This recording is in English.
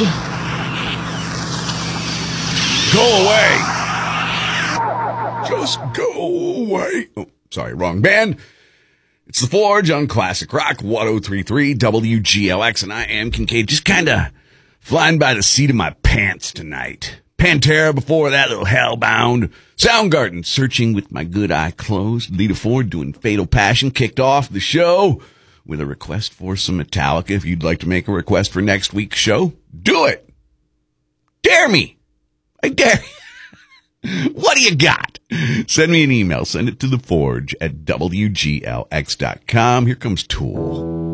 Go away. Just go away. Oh, sorry, wrong band. It's The Forge on Classic Rock 103.3 WGLX, and I am Kincaid, just kind of flying by the seat of my pants tonight. Pantera before that, little Hellbound. Soundgarden, Searching with My Good Eye Closed. Lita Ford doing Fatal Passion. Kicked off the show with a request for some Metallica. If you'd like to make a request for next week's show, do it. Dare me. I dare you. What do you got? Send me an email. Send it to theforge@wglx.com. Here comes Tool.